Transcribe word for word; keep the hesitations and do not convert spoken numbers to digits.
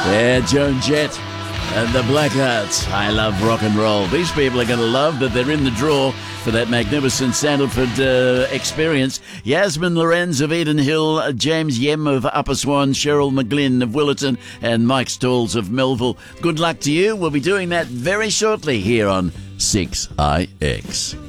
Yeah, Joan Jett and the Blackhearts. I love rock and roll. These people are going to love that they're in the draw for that magnificent Sandalford uh, experience. Yasmin Lorenz of Eden Hill, James Yem of Upper Swan, Cheryl McGlynn of Willerton, and Mike Stalls of Melville. Good luck to you. We'll be doing that very shortly here on six I X.